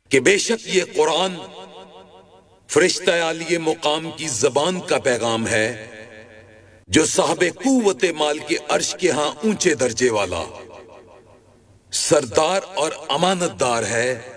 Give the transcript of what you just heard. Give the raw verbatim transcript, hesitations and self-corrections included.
कि बेशक ये कुरान फरिश्ता आलिए मुकाम की जबान का पैगाम है, जो साहबे कुव्वते माल के अर्श के यहां ऊंचे दर्जे वाला सरदार और अमानतदार है।